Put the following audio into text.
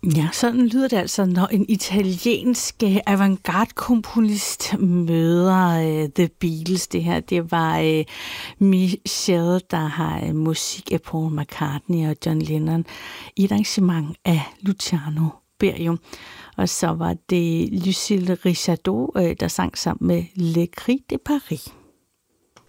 Ja, sådan lyder det altså, når en italiensk avantgarde-komponist møder The Beatles. Det her, det var Michelle, der har musik af Paul McCartney og John Lennon i et arrangement af Luciano Berio. Og så var det Lucille Richardot, der sang sammen med Le Cri de Paris.